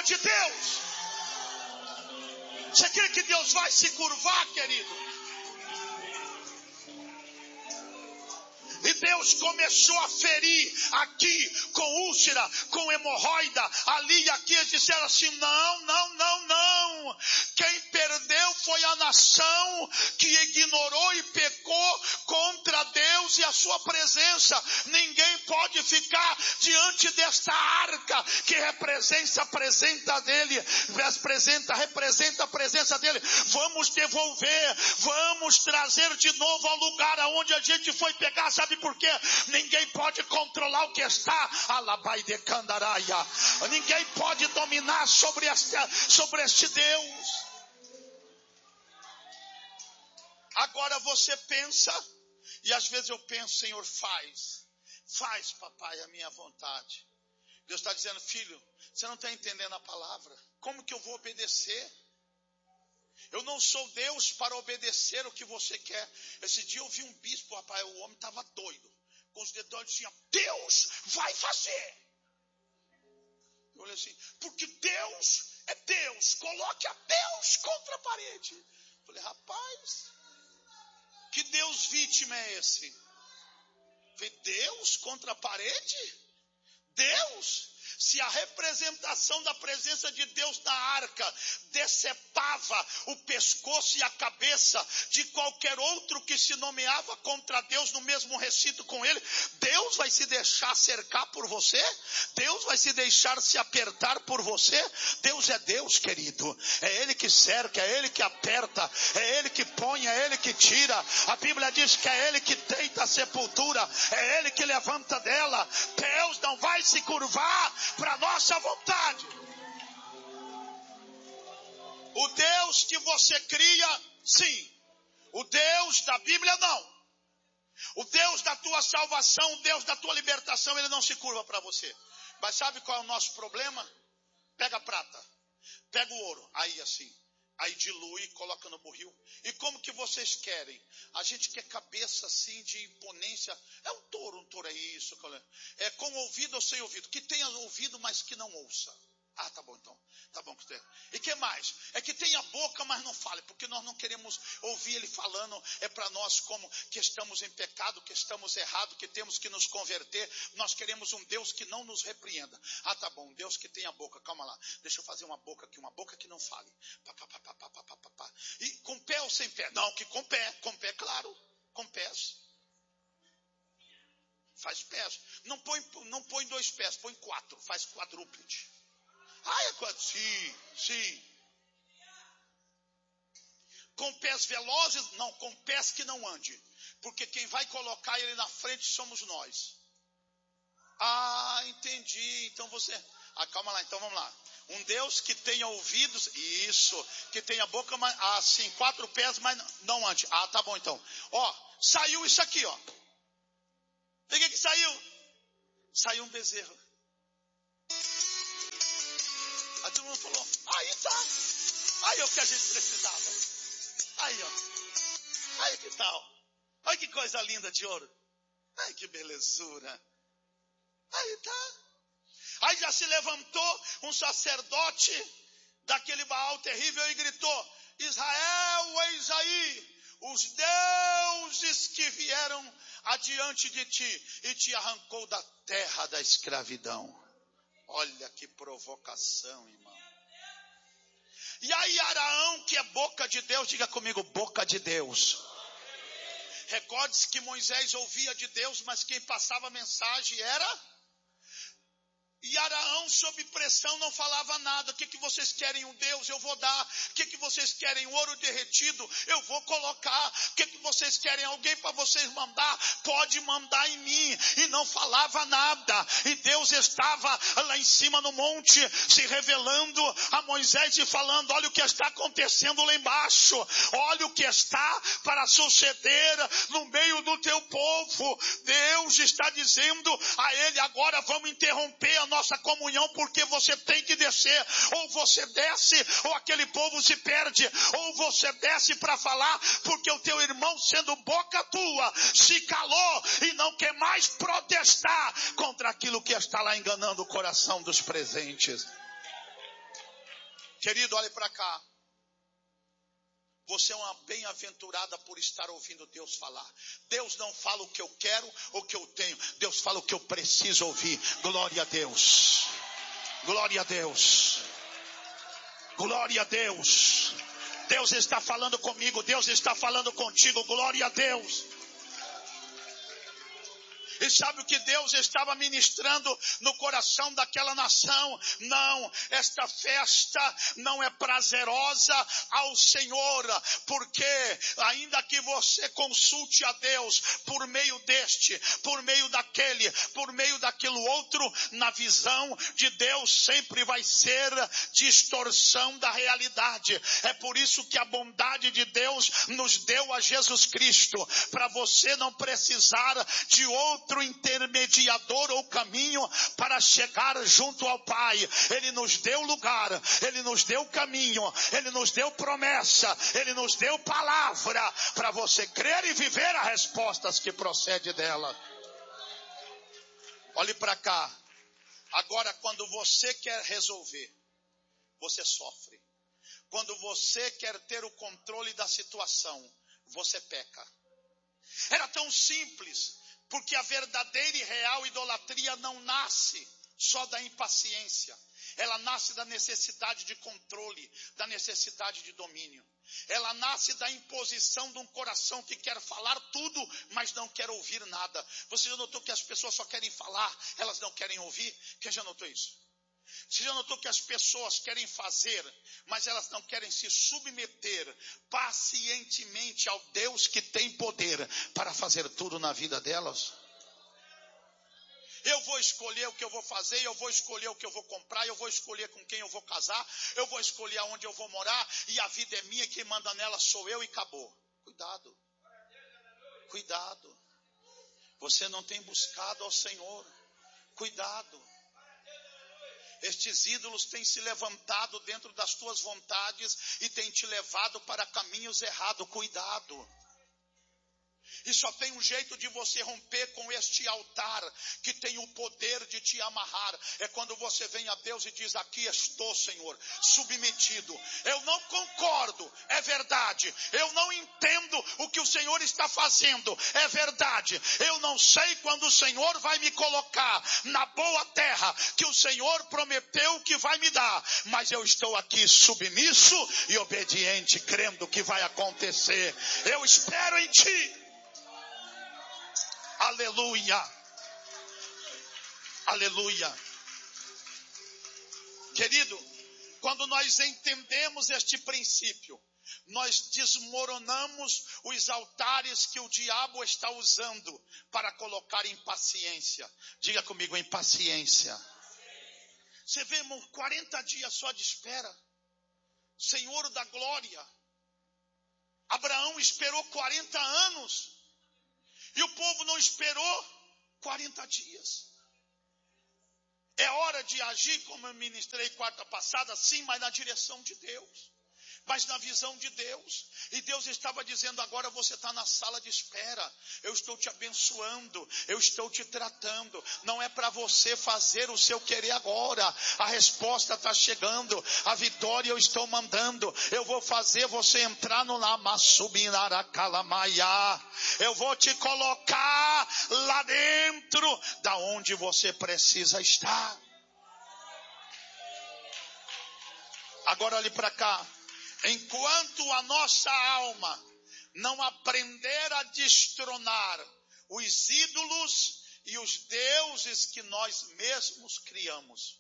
de Deus. Você crê que Deus vai se curvar, querido? E Deus começou a ferir aqui com úlcera, com hemorroida, ali e aqui. Eles disseram assim: não. Quem perdeu foi a nação que ignorou e pecou contra Deus e a sua presença. Ninguém pode ficar diante desta arca que representa a presença dele. Representa a presença dele. Vamos devolver, vamos trazer de novo ao lugar aonde a gente foi pegar. Sabe por quê? Ninguém pode controlar o que está. Alabai de Candaraia. Ninguém pode dominar sobre este Deus. Agora você pensa, e às vezes eu penso: Senhor, faz, papai, a minha vontade. Deus está dizendo: filho, você não está entendendo a palavra. Como que eu vou obedecer? Eu não sou Deus para obedecer o que você quer. Esse dia eu vi um bispo, rapaz, o homem estava doido. Com os dedões dizia: Deus vai fazer. Eu olhei assim: porque Deus é Deus. Coloque a Deus contra a parede. Eu falei: rapaz, que Deus vítima é esse? Eu falei: Deus contra a parede? Deus? Se a representação da presença de Deus na arca decepava o pescoço e a cabeça de qualquer outro que se nomeava contra Deus no mesmo recinto com ele, Deus vai se deixar cercar por você? Deus vai se deixar se apertar por você? Deus é Deus, querido. É Ele que cerca, é Ele que aperta, é Ele que põe, é Ele que tira. A Bíblia diz que é Ele que deita a sepultura, é Ele que levanta dela. Deus não vai se curvar para nossa vontade. O Deus que você cria, sim. O Deus da Bíblia, não. O Deus da tua salvação, o Deus da tua libertação, Ele não se curva para você. Mas sabe qual é o nosso problema? Pega a prata, pega o ouro, aí assim, aí dilui, coloca no barril. E como que vocês querem? A gente quer cabeça assim de imponência. É um touro é isso. É com ouvido ou sem ouvido? Que tenha ouvido, mas que não ouça. Ah, tá bom então. Tá bom. E que mais? É que tenha boca, mas não fale. Porque nós não queremos ouvir Ele falando. É para nós como que estamos em pecado, que estamos errados, que temos que nos converter. Nós queremos um Deus que não nos repreenda. Ah, tá bom. Um Deus que tenha boca. Calma lá. Deixa eu fazer uma boca aqui. Uma boca que não fale. E com pé ou sem pé? Não, que com pé. Com pé, claro. Com pés. Faz pés. Não põe 2 pés. Põe 4. Faz quadrúpede. Ah, é quatro. Sim. Com pés velozes? Não, com pés que não ande. Porque quem vai colocar ele na frente somos nós. Ah, entendi. Então você... Ah, calma lá, então vamos lá. Um Deus que tenha ouvidos, isso, que tenha boca, mas assim, 4 pés, mas não ande. Ah, tá bom então. Ó, saiu isso aqui, ó. O que saiu? Saiu um bezerro. Aí todo mundo falou: aí tá. Aí é o que a gente precisava. Aí, ó. Aí que tal? Olha que coisa linda de ouro. Ai, que belezura. Aí tá. Aí já se levantou um sacerdote daquele Baal terrível e gritou: Israel, eis aí os deuses que vieram adiante de ti e te arrancou da terra da escravidão. Olha que provocação, irmão. E aí Araão, que é boca de Deus, diga comigo: boca de Deus. Recorde-se que Moisés ouvia de Deus, mas quem passava a mensagem era... E Araão, sob pressão, não falava nada. O que vocês querem? Um Deus? Eu vou dar. O que vocês querem? Ouro derretido? Eu vou colocar. O que vocês querem? Alguém para vocês mandar? Pode mandar em mim. E não falava nada. E Deus estava lá em cima no monte, se revelando a Moisés e falando: olha o que está acontecendo lá embaixo. Olha o que está para suceder no meio do teu povo. Deus está dizendo a ele: agora vamos interromper a nossa comunhão, porque você tem que descer. Ou você desce, ou aquele povo se perde. Ou você desce para falar, porque o teu irmão, sendo boca tua, se calou e não quer mais protestar contra aquilo que está lá enganando o coração dos presentes. Querido, olhe para cá. Você é uma bem-aventurada por estar ouvindo Deus falar. Deus não fala o que eu quero ou o que eu tenho. Deus fala o que eu preciso ouvir. Glória a Deus. Glória a Deus. Glória a Deus. Deus está falando comigo. Deus está falando contigo. Glória a Deus. E sabe o que Deus estava ministrando no coração daquela nação? Não, esta festa não é prazerosa ao Senhor, porque ainda que você consulte a Deus por meio deste, por meio daquele, por meio daquilo outro, na visão de Deus sempre vai ser distorção da realidade. É por isso que a bondade de Deus nos deu a Jesus Cristo, para você não precisar de outro intermediador ou caminho para chegar junto ao Pai. Ele nos deu lugar, Ele nos deu caminho, Ele nos deu promessa, Ele nos deu palavra para você crer e viver as respostas que procedem dela. Olhe para cá. Agora, quando você quer resolver, você sofre. Quando você quer ter o controle da situação, você peca. Era tão simples. Porque a verdadeira e real idolatria não nasce só da impaciência. Ela nasce da necessidade de controle, da necessidade de domínio. Ela nasce da imposição de um coração que quer falar tudo, mas não quer ouvir nada. Você já notou que as pessoas só querem falar, elas não querem ouvir? Quem já notou isso? Você já notou que as pessoas querem fazer, mas elas não querem se submeter pacientemente ao Deus que tem poder para fazer tudo na vida delas? Eu vou escolher o que eu vou fazer, eu vou escolher o que eu vou comprar, eu vou escolher com quem eu vou casar, eu vou escolher aonde eu vou morar, e a vida é minha, quem manda nela sou eu e acabou. Cuidado. Cuidado. Você não tem buscado ao Senhor. Cuidado. Estes ídolos têm se levantado dentro das tuas vontades e têm te levado para caminhos errados. Cuidado. E só tem um jeito de você romper com este altar que tem o poder de te amarrar. É quando você vem a Deus e diz: aqui estou, Senhor, submetido. Eu não concordo, é verdade. Eu não entendo o que o Senhor está fazendo, é verdade. Eu não sei quando o Senhor vai me colocar na boa terra que o Senhor prometeu que vai me dar. Mas eu estou aqui submisso e obediente, crendo que vai acontecer. Eu espero em Ti. Aleluia. Aleluia. Querido, quando nós entendemos este princípio, nós desmoronamos os altares que o diabo está usando para colocar impaciência. Diga comigo, impaciência. Você vê, irmão, 40 dias só de espera. Senhor da glória. Abraão esperou 40 anos. E o povo não esperou 40 dias. É hora de agir, como eu ministrei quarta passada, sim, mas na direção de Deus. Mas na visão de Deus. E Deus estava dizendo: agora você está na sala de espera. Eu estou te abençoando. Eu estou te tratando. Não é para você fazer o seu querer agora. A resposta está chegando. A vitória eu estou mandando. Eu vou fazer você entrar no Lamassubinaracalamaiá. Eu vou te colocar lá dentro da onde você precisa estar. Agora olhe para cá. Enquanto a nossa alma não aprender a destronar os ídolos e os deuses que nós mesmos criamos,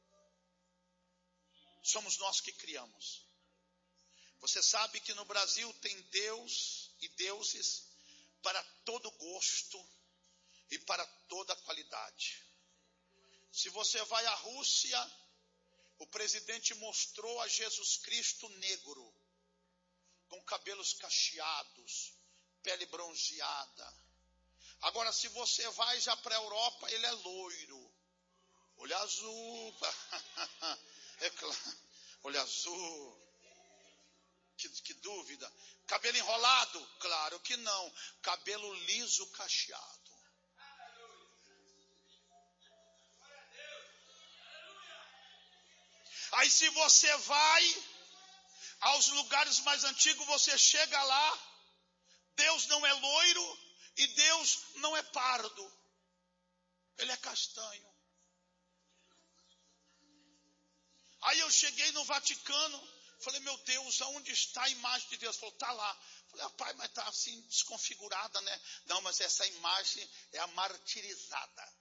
somos nós que criamos. Você sabe que no Brasil tem Deus e deuses para todo gosto e para toda qualidade. Se você vai à Rússia, o presidente mostrou a Jesus Cristo negro, com cabelos cacheados, pele bronzeada. Agora, se você vai já para a Europa, ele é loiro, olho azul, é claro, olho azul, que dúvida. Cabelo enrolado? Claro que não, cabelo liso cacheado. Aí se você vai aos lugares mais antigos, você chega lá, Deus não é loiro e Deus não é pardo. Ele é castanho. Aí eu cheguei no Vaticano, falei, meu Deus, aonde está a imagem de Deus? Falou, está lá. Falei, pai, mas está assim desconfigurada, né? Não, mas essa imagem é a martirizada.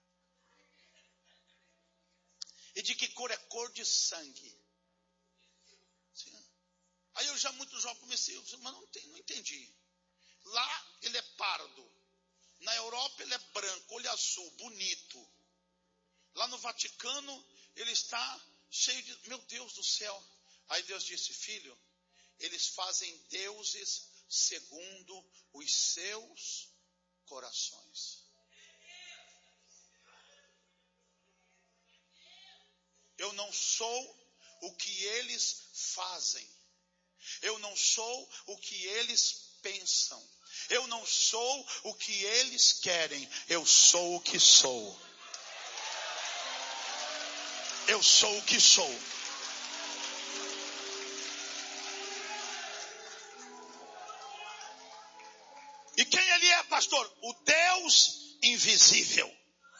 E de que cor é? Cor de sangue. Sim. Aí eu já muito jovem comecei, mas não entendi. Lá ele é pardo. Na Europa ele é branco, olho azul, bonito. Lá no Vaticano ele está cheio de... Meu Deus do céu. Aí Deus disse, filho, eles fazem deuses segundo os seus corações. Eu não sou o que eles fazem. Eu não sou o que eles pensam. Eu não sou o que eles querem. Eu sou o que sou. Eu sou o que sou. E quem ele é, pastor? O Deus invisível.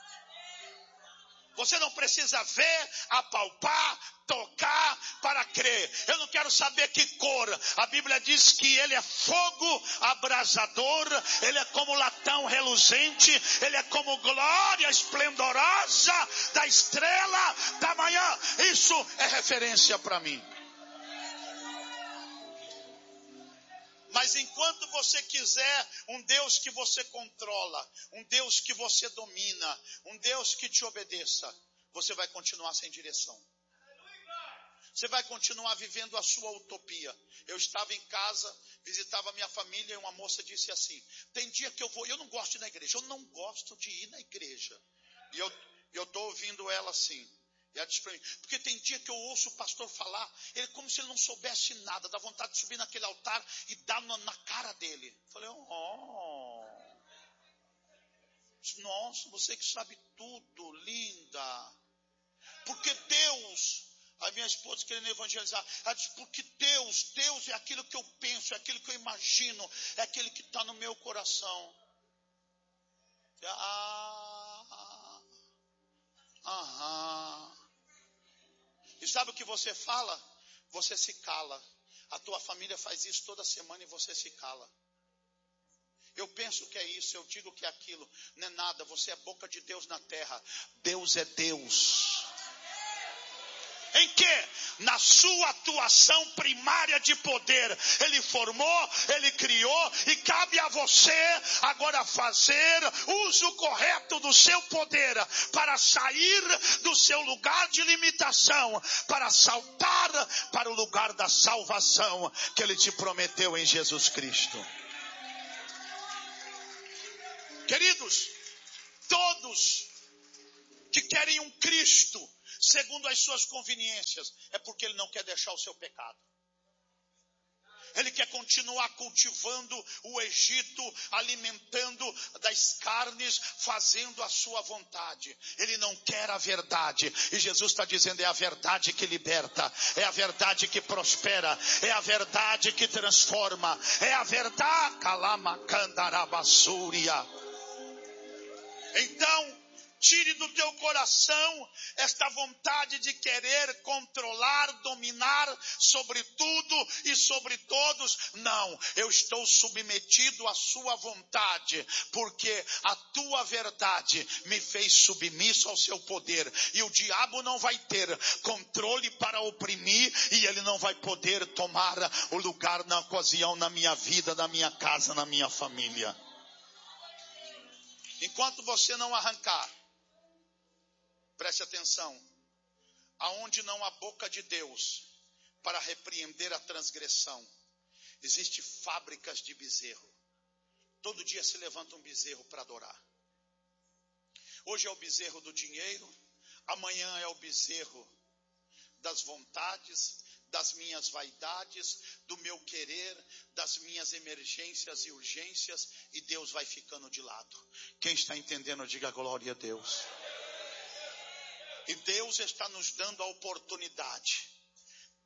Você não precisa ver, apalpar, tocar para crer. Eu não quero saber que cor. A Bíblia diz que ele é fogo abrasador, ele é como latão reluzente, ele é como glória esplendorosa da estrela da manhã. Isso é referência para mim. Mas enquanto você quiser um Deus que você controla, um Deus que você domina, um Deus que te obedeça, você vai continuar sem direção. Você vai continuar vivendo a sua utopia. Eu estava em casa, visitava a minha família e uma moça disse assim, tem dia que eu não gosto de ir na igreja. Eu não gosto de ir na igreja. E eu estou ouvindo ela assim. E ela disse para mim, porque tem dia que eu ouço o pastor falar, ele como se ele não soubesse nada, dá vontade de subir naquele altar e dar na cara dele. Eu falei, nossa, você que sabe tudo, linda. Porque Deus, a minha esposa querendo evangelizar, ela disse, porque Deus é aquilo que eu penso, é aquilo que eu imagino, é aquele que está no meu coração. E sabe o que você fala? Você se cala. A tua família faz isso toda semana e você se cala. Eu penso que é isso, eu digo que é aquilo. Não é nada, você é boca de Deus na terra. Deus é Deus. Em que? Na sua atuação primária de poder. Ele formou, ele criou e cabe a você agora fazer uso correto do seu poder para sair do seu lugar de limitação, para saltar para o lugar da salvação que ele te prometeu em Jesus Cristo. Queridos, todos que querem um Cristo segundo as suas conveniências, é porque ele não quer deixar o seu pecado. Ele quer continuar cultivando o Egito, alimentando das carnes, fazendo a sua vontade. Ele não quer a verdade. E Jesus está dizendo, é a verdade que liberta, é a verdade que prospera, é a verdade que transforma, é a verdade. Então, tire do teu coração esta vontade de querer controlar, dominar sobre tudo e sobre todos. Não, eu estou submetido à sua vontade, porque a tua verdade me fez submisso ao seu poder. E o diabo não vai ter controle para oprimir, e ele não vai poder tomar o lugar na ocasião, na minha vida, na minha casa, na minha família. Enquanto você não arrancar, preste atenção, aonde não há boca de Deus para repreender a transgressão, existem fábricas de bezerro. Todo dia se levanta um bezerro para adorar. Hoje é o bezerro do dinheiro, amanhã é o bezerro das vontades, das minhas vaidades, do meu querer, das minhas emergências e urgências, e Deus vai ficando de lado. Quem está entendendo, diga glória a Deus. E Deus está nos dando a oportunidade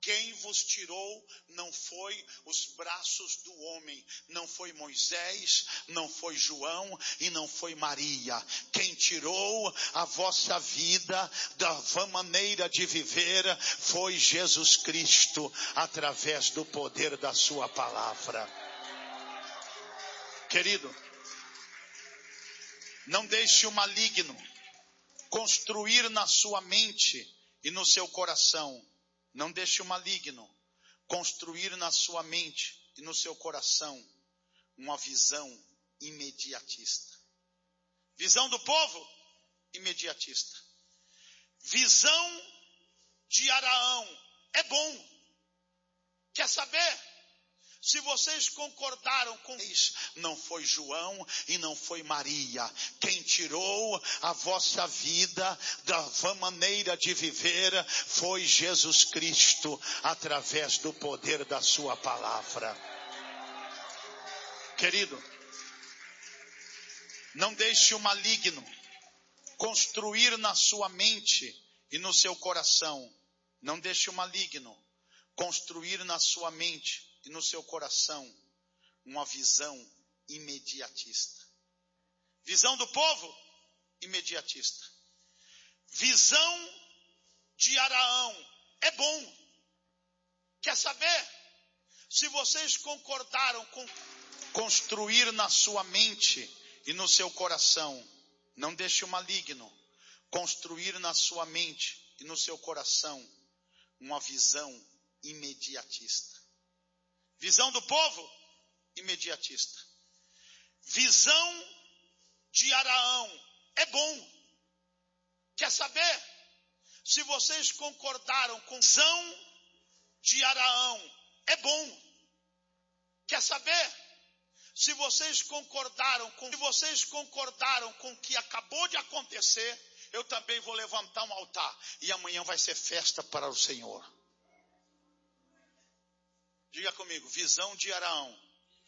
Quem vos tirou não foi os braços do homem, não foi Moisés, não foi João e não foi Maria. Quem tirou a vossa vida da vã maneira de viver foi Jesus Cristo, através do poder da sua palavra. Querido, não deixe o maligno construir na sua mente e no seu coração. Não deixe o maligno construir na sua mente e no seu coração uma visão imediatista. Visão do povo, imediatista. Visão de Araão, é bom. Quer saber? Se vocês concordaram com isso, não foi João e não foi Maria. Quem tirou a vossa vida da vã maneira de viver foi Jesus Cristo, através do poder da sua palavra. Querido, não deixe o maligno construir na sua mente e no seu coração. Não deixe o maligno construir na sua mente e no seu coração uma visão imediatista. Visão do povo, imediatista. Visão de Araão, é bom. Quer saber? Se vocês concordaram com construir na sua mente e no seu coração, não deixe o maligno construir na sua mente e no seu coração uma visão imediatista. Visão do povo, imediatista. Visão de Araão, é bom. Quer saber? Se vocês concordaram com visão de Araão, é bom. Quer saber? Se vocês concordaram com o que acabou de acontecer, eu também vou levantar um altar e amanhã vai ser festa para o Senhor. Diga comigo, visão de Araão.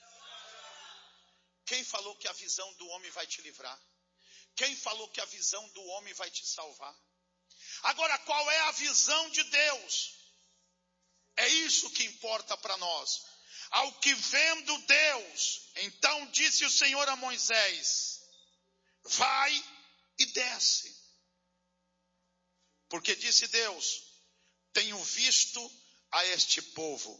Quem falou que a visão do homem vai te livrar? Quem falou que a visão do homem vai te salvar? Agora, qual é a visão de Deus? É isso que importa para nós. Ao que vendo Deus, então disse o Senhor a Moisés: vai e desce. Porque disse Deus: tenho visto a este povo.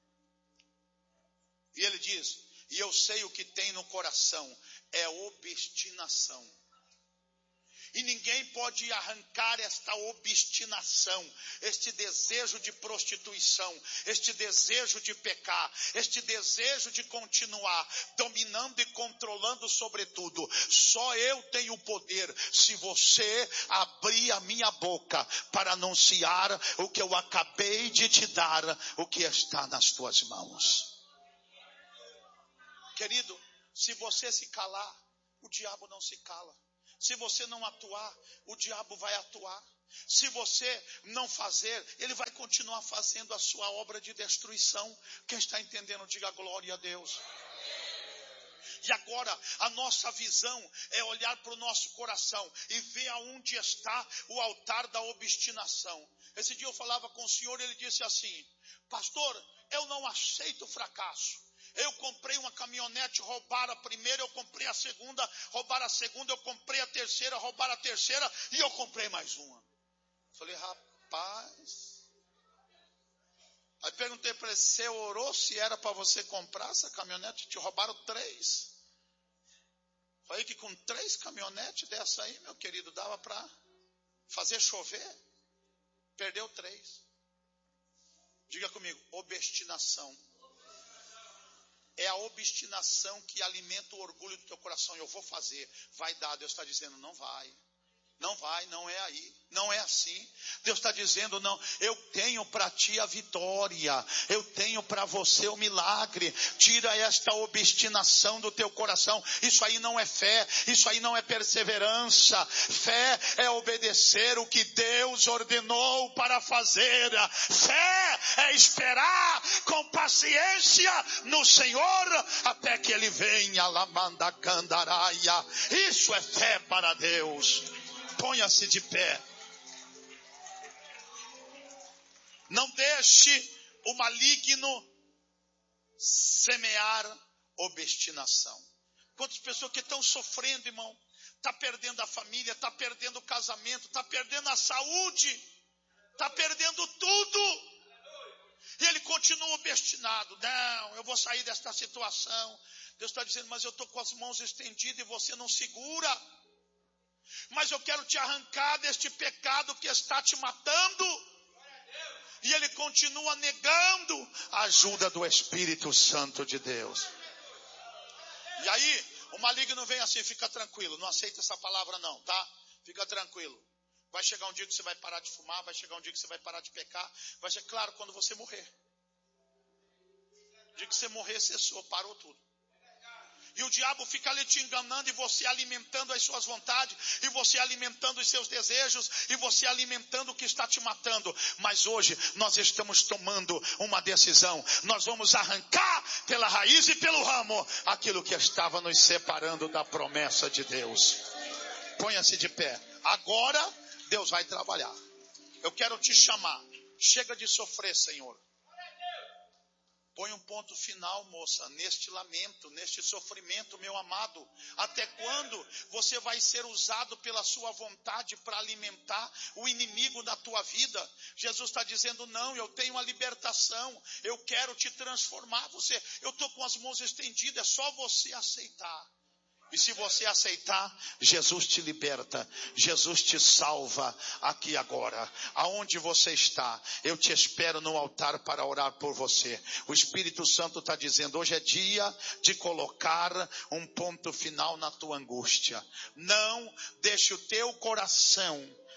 E ele diz: e eu sei o que tem no coração, é obstinação. E ninguém pode arrancar esta obstinação, este desejo de prostituição, este desejo de pecar, este desejo de continuar dominando e controlando sobre tudo. Só eu tenho poder se você abrir a minha boca para anunciar o que eu acabei de te dar, o que está nas tuas mãos. Querido, se você se calar, o diabo não se cala. Se você não atuar, o diabo vai atuar. Se você não fazer, ele vai continuar fazendo a sua obra de destruição. Quem está entendendo, diga glória a Deus. E agora, a nossa visão é olhar para o nosso coração e ver aonde está o altar da obstinação. Esse dia eu falava com o Senhor e ele disse assim: pastor, eu não aceito fracasso. Eu comprei uma caminhonete, roubaram a primeira, eu comprei a segunda, roubaram a segunda, eu comprei a terceira, roubaram a terceira e eu comprei mais uma. Falei, rapaz. Aí perguntei para ele, você orou se era para você comprar essa caminhonete? Te roubaram 3. Falei que com 3 caminhonetes dessa aí, meu querido, dava para fazer chover. Perdeu 3. Diga comigo, obstinação. É a obstinação que alimenta o orgulho do teu coração. Eu vou fazer, vai dar. Deus está dizendo, não vai. Não vai, não é aí, não é assim. Deus está dizendo, não, eu tenho para ti a vitória, eu tenho para você o milagre. Tira esta obstinação do teu coração. Isso aí não é fé, isso aí não é perseverança. Fé é obedecer o que Deus ordenou para fazer. Fé é esperar com paciência no Senhor até que Ele venha. Isso é fé para Deus. Ponha-se de pé. Não deixe o maligno semear obstinação. Quantas pessoas que estão sofrendo, irmão? Está perdendo a família, está perdendo o casamento, está perdendo a saúde, está perdendo tudo. E ele continua obstinado. Não, eu vou sair desta situação. Deus está dizendo, mas eu estou com as mãos estendidas e você não segura. Mas eu quero te arrancar deste pecado que está te matando. E ele continua negando a ajuda do Espírito Santo de Deus. E aí, o maligno vem assim, fica tranquilo, não aceita essa palavra não, tá? Fica tranquilo. Vai chegar um dia que você vai parar de fumar, vai chegar um dia que você vai parar de pecar. Vai ser claro quando você morrer. O dia que você morrer, cessou, parou tudo. E o diabo fica ali te enganando e você alimentando as suas vontades, e você alimentando os seus desejos, e você alimentando o que está te matando. Mas hoje nós estamos tomando uma decisão. Nós vamos arrancar pela raiz e pelo ramo aquilo que estava nos separando da promessa de Deus. Ponha-se de pé. Agora Deus vai trabalhar. Eu quero te chamar. Chega de sofrer, Senhor. Põe um ponto final, moça, neste lamento, neste sofrimento, meu amado. Até quando você vai ser usado pela sua vontade para alimentar o inimigo da tua vida? Jesus está dizendo, não, eu tenho a libertação, eu quero te transformar. Eu estou com as mãos estendidas, é só você aceitar. E se você aceitar, Jesus te liberta, Jesus te salva aqui agora. Aonde você está, eu te espero no altar para orar por você. O Espírito Santo está dizendo, hoje é dia de colocar um ponto final na tua angústia. Não deixe o teu coração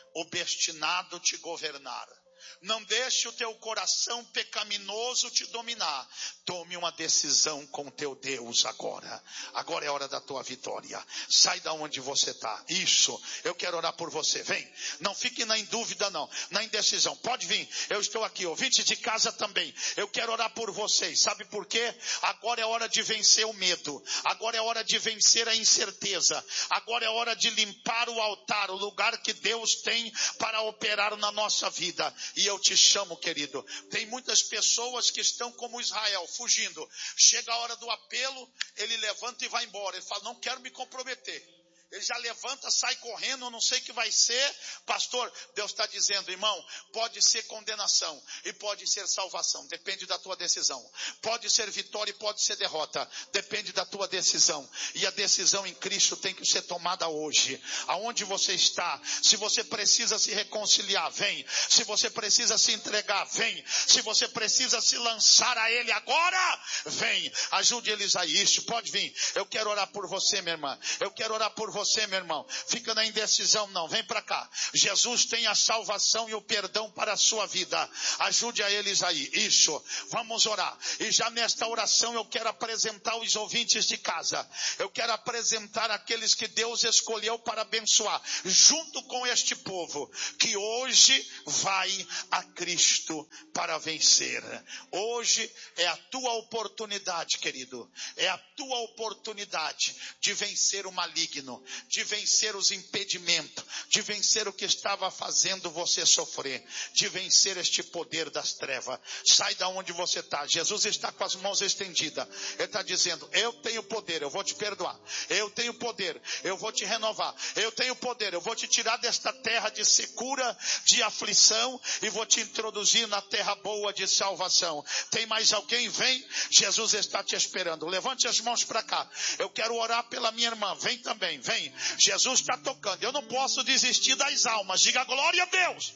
obstinado te governar. Não deixe o teu coração pecaminoso te dominar. Tome uma decisão com o teu Deus agora. Agora é hora da tua vitória. Sai da onde você está. Isso, eu quero orar por você. Vem, não fique na dúvida não, na indecisão. Pode vir, eu estou aqui. Ouvintes de casa também. Eu quero orar por vocês. Sabe por quê? Agora é hora de vencer o medo. Agora é hora de vencer a incerteza. Agora é hora de limpar o altar, o lugar que Deus tem para operar na nossa vida. E eu te chamo, querido. Tem muitas pessoas que estão como Israel, fugindo. Chega a hora do apelo, ele levanta e vai embora. Ele fala, não quero me comprometer. Ele já levanta, sai correndo, eu não sei o que vai ser. Pastor, Deus está dizendo, irmão, pode ser condenação e pode ser salvação. Depende da tua decisão. Pode ser vitória e pode ser derrota. Depende da tua decisão. E a decisão em Cristo tem que ser tomada hoje. Aonde você está, se você precisa se reconciliar, vem. Se você precisa se entregar, vem. Se você precisa se lançar a Ele agora, vem. Ajude eles a isso. Pode vir. Eu quero orar por você, minha irmã. Eu quero orar por você, meu irmão. Fica na indecisão não, vem para cá. Jesus tem a salvação e o perdão para a sua vida. Ajude a eles aí. Isso, vamos orar. E já nesta oração eu quero apresentar os ouvintes de casa. Eu quero apresentar aqueles que Deus escolheu para abençoar, junto com este povo, que hoje vai a Cristo para vencer. Hoje é a tua oportunidade, querido. É a tua oportunidade de vencer o maligno, de vencer os impedimentos, de vencer o que estava fazendo você sofrer, de vencer este poder das trevas. Sai da onde você está. Jesus está com as mãos estendidas. Ele está dizendo, eu tenho poder, eu vou te perdoar. Eu tenho poder, eu vou te renovar. Eu tenho poder, eu vou te tirar desta terra de secura, de aflição, e vou te introduzir na terra boa de salvação. Tem mais alguém? Vem, Jesus está te esperando. Levante as mãos para cá. Eu quero orar pela minha irmã. Vem também, vem. Jesus está tocando. Eu não posso desistir das almas. Diga glória a Deus.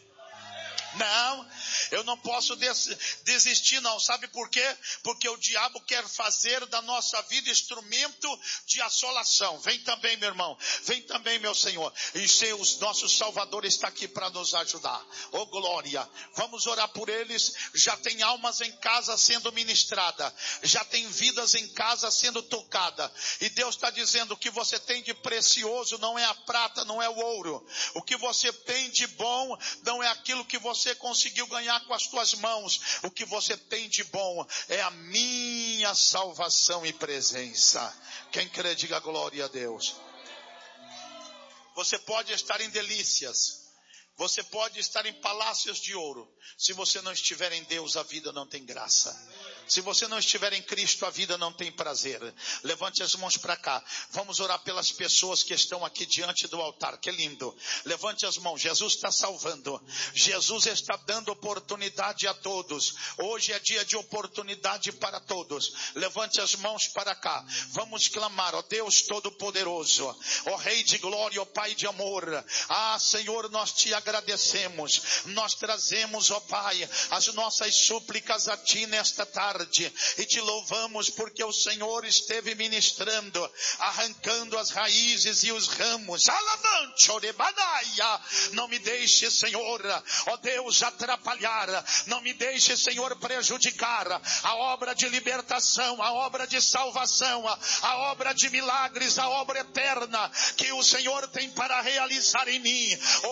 Não, eu não posso desistir não. Sabe por quê? Porque o diabo quer fazer da nossa vida instrumento de assolação. Vem também, meu irmão. Vem também, meu Senhor. E o nosso Salvador está aqui para nos ajudar. Oh glória. Vamos orar por eles. Já tem almas em casa sendo ministrada. Já tem vidas em casa sendo tocada. E Deus está dizendo, o que você tem de precioso não é a prata, não é o ouro. O que você tem de bom não é aquilo que você conseguiu ganhar com as tuas mãos. O que você tem de bom é a minha salvação e presença. Quem crê, diga glória a Deus. Você pode estar em delícias. Você pode estar em palácios de ouro. Se você não estiver em Deus, a vida não tem graça. Se você não estiver em Cristo, a vida não tem prazer. Levante as mãos para cá. Vamos orar pelas pessoas que estão aqui diante do altar. Que lindo. Levante as mãos. Jesus está salvando. Jesus está dando oportunidade a todos. Hoje é dia de oportunidade para todos. Levante as mãos para cá. Vamos clamar, ó Deus Todo-Poderoso, ó Rei de glória, ó Pai de amor. Ah, Senhor, nós te agradecemos. Nós trazemos, ó Pai, as nossas súplicas a ti nesta tarde. E te louvamos porque o Senhor esteve ministrando, arrancando as raízes e os ramos. Alavante, orebanaia. Não me deixe, Senhor, ó Deus, atrapalhar. Não me deixe, Senhor, prejudicar a obra de libertação, a obra de salvação, a obra de milagres, a obra eterna que o Senhor tem para realizar em mim.